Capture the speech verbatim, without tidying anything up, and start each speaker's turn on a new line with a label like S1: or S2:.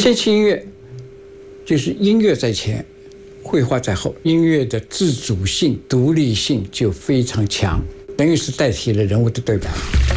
S1: 先期音乐就是音乐在前，绘画在后，音乐的自主性、独立性就非常强，等于是代替了人物的对白。